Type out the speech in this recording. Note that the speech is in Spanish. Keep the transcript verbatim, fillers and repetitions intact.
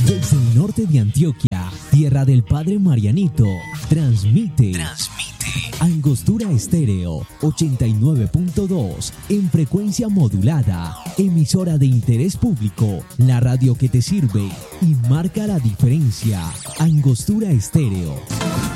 Desde el norte de Antioquia, tierra del Padre Marianito, transmite, transmite Angostura Estéreo ochenta y nueve punto dos en frecuencia modulada, emisora de interés público, la radio que te sirve y marca la diferencia. Angostura Estéreo.